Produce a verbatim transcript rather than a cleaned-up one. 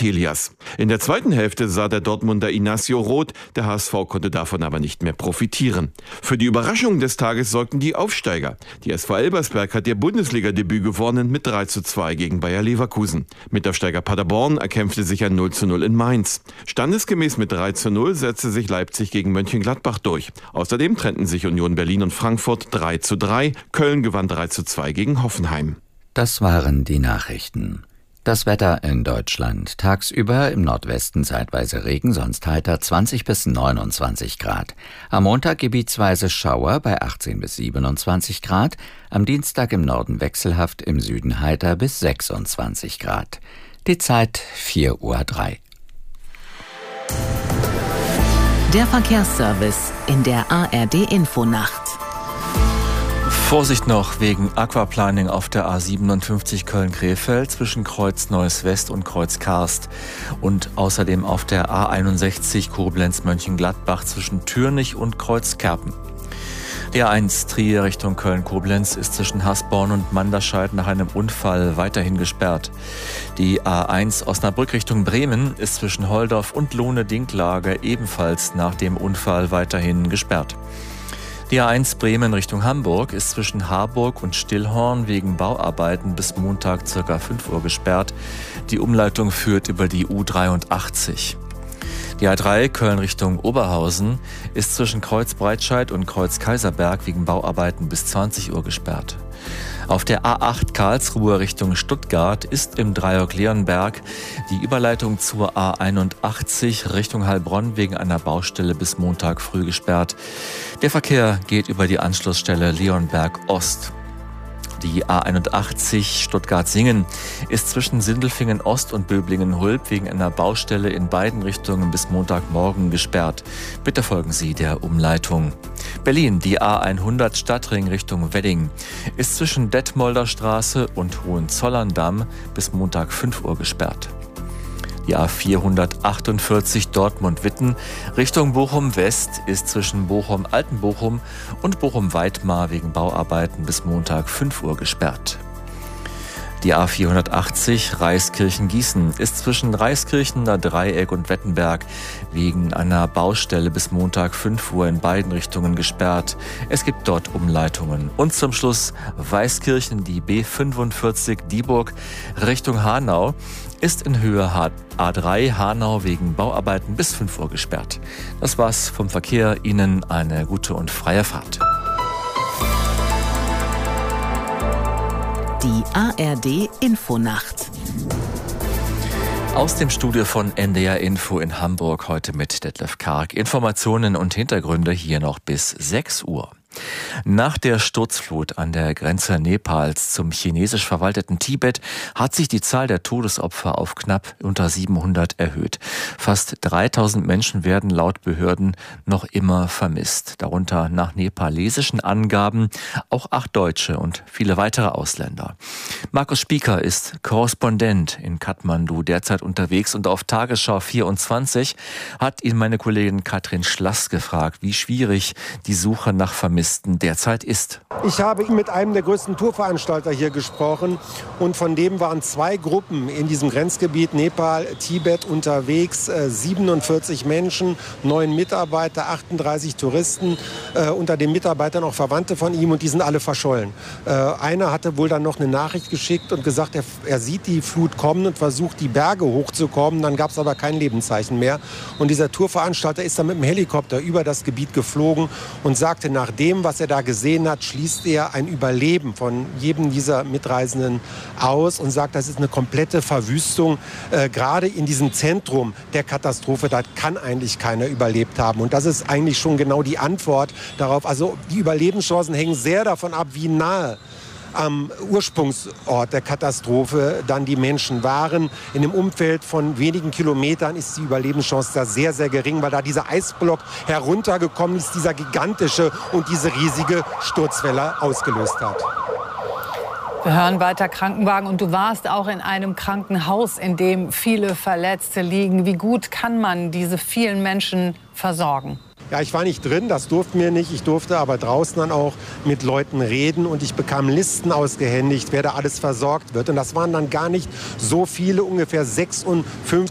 Telias. In der zweiten Hälfte sah der Dortmunder Inacio rot, der H S V konnte davon aber nicht mehr profitieren. Für die Überraschung des Tages sorgten die Aufsteiger. Die S V Elversberg hat ihr Bundesliga-Debüt gewonnen mit drei zu zwei gegen Bayer Leverkusen. Mitaufsteiger Paderborn erkämpfte sich ein null zu null in Mainz. Standesgemäß mit drei zu null setzte sich Leipzig gegen Mönchengladbach durch. Außerdem trennten sich Union Berlin und Frankfurt drei zu drei. Köln gewann drei zu zwei gegen Hoffenheim. Das waren die Nachrichten. Das Wetter in Deutschland. Tagsüber im Nordwesten zeitweise Regen, sonst heiter zwanzig bis neunundzwanzig Grad. Am Montag gebietsweise Schauer bei achtzehn bis siebenundzwanzig Grad. Am Dienstag im Norden wechselhaft, im Süden heiter bis sechsundzwanzig Grad. Die Zeit vier Uhr drei. Der Verkehrsservice in der A R D-Infonacht. Vorsicht noch wegen Aquaplaning auf der A siebenundfünfzig Köln-Krefeld zwischen Kreuz Neues West und Kreuz Karst und außerdem auf der A einundsechzig Koblenz-Mönchengladbach zwischen Türnich und Kreuz Kerpen. Die A eins Trier Richtung Köln-Koblenz ist zwischen Hasborn und Manderscheid nach einem Unfall weiterhin gesperrt. Die A eins Osnabrück Richtung Bremen ist zwischen Holdorf und Lohne-Dinklage ebenfalls nach dem Unfall weiterhin gesperrt. Die A eins Bremen Richtung Hamburg ist zwischen Harburg und Stillhorn wegen Bauarbeiten bis Montag ca. fünf Uhr gesperrt. Die Umleitung führt über die U dreiundachtzig. Die A drei Köln Richtung Oberhausen ist zwischen Kreuz Breitscheid und Kreuz Kaiserberg wegen Bauarbeiten bis zwanzig Uhr gesperrt. Auf der A acht Karlsruhe Richtung Stuttgart ist im Dreieck Leonberg die Überleitung zur A einundachtzig Richtung Heilbronn wegen einer Baustelle bis Montag früh gesperrt. Der Verkehr geht über die Anschlussstelle Leonberg Ost. Die A einundachtzig Stuttgart-Singen ist zwischen Sindelfingen Ost und Böblingen-Hulb wegen einer Baustelle in beiden Richtungen bis Montagmorgen gesperrt. Bitte folgen Sie der Umleitung. Berlin, die A hundert Stadtring Richtung Wedding, ist zwischen Detmolder Straße und Hohenzollern-Damm bis Montag fünf Uhr gesperrt. Die A vierhundertachtundvierzig Dortmund-Witten Richtung Bochum-West ist zwischen Bochum-Altenbochum und Bochum-Weidmar wegen Bauarbeiten bis Montag fünf Uhr gesperrt. Die A vierhundertachtzig Reiskirchen-Gießen ist zwischen Reiskirchener Dreieck und Wettenberg wegen einer Baustelle bis Montag fünf Uhr in beiden Richtungen gesperrt. Es gibt dort Umleitungen. Und zum Schluss Weißkirchen, die B fünfundvierzig Dieburg Richtung Hanau ist in Höhe A drei Hanau wegen Bauarbeiten bis fünf Uhr gesperrt. Das war's vom Verkehr. Ihnen eine gute und freie Fahrt. Die A R D-Infonacht. Aus dem Studio von N D R Info in Hamburg heute mit Detlef Karg. Informationen und Hintergründe hier noch bis sechs Uhr. Nach der Sturzflut an der Grenze Nepals zum chinesisch verwalteten Tibet hat sich die Zahl der Todesopfer auf knapp unter siebenhundert erhöht. Fast dreitausend Menschen werden laut Behörden noch immer vermisst. Darunter nach nepalesischen Angaben auch acht Deutsche und viele weitere Ausländer. Markus Spieker ist Korrespondent in Kathmandu derzeit unterwegs und auf Tagesschau vierundzwanzig hat ihn meine Kollegin Katrin Schlass gefragt, wie schwierig die Suche nach Vermissten derzeit ist. Ich habe mit einem der größten Tourveranstalter hier gesprochen und von dem waren zwei Gruppen in diesem Grenzgebiet Nepal, Tibet unterwegs, äh, siebenundvierzig Menschen, neun Mitarbeiter, achtunddreißig Touristen, äh, unter den Mitarbeitern auch Verwandte von ihm und die sind alle verschollen. Äh, einer hatte wohl dann noch eine Nachricht geschickt und gesagt, er, er sieht die Flut kommen und versucht die Berge hochzukommen, dann gab es aber kein Lebenszeichen mehr und dieser Tourveranstalter ist dann mit dem Helikopter über das Gebiet geflogen und sagte, nach dem, was er da gesehen hat, schließt er ein Überleben von jedem dieser Mitreisenden aus und sagt, das ist eine komplette Verwüstung. Äh, gerade in diesem Zentrum der Katastrophe, da kann eigentlich keiner überlebt haben. Und das ist eigentlich schon genau die Antwort darauf. Also die Überlebenschancen hängen sehr davon ab, wie nahe am Ursprungsort der Katastrophe dann die Menschen waren. In dem Umfeld von wenigen Kilometern ist die Überlebenschance da sehr, sehr gering, weil da dieser Eisblock heruntergekommen ist, dieser gigantische und diese riesige Sturzwelle ausgelöst hat. Wir hören weiter Krankenwagen und du warst auch in einem Krankenhaus, in dem viele Verletzte liegen. Wie gut kann man diese vielen Menschen versorgen? Ja, ich war nicht drin, das durften wir nicht. Ich durfte aber draußen dann auch mit Leuten reden und ich bekam Listen ausgehändigt, wer da alles versorgt wird. Und das waren dann gar nicht so viele, ungefähr sechsundfünfzig